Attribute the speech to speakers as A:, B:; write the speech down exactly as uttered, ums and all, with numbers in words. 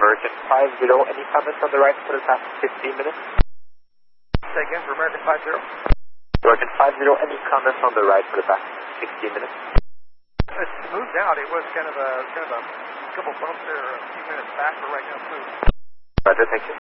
A: American five zero, any comments on the right for the past fifteen minutes?
B: Say again for American five zero.
A: American five zero, any comments on the right for the past sixteen minutes?
B: It smoothed out. It was kind of a kind of a couple bumps there a few minutes back, but right now it's smooth.
A: Roger, thank you.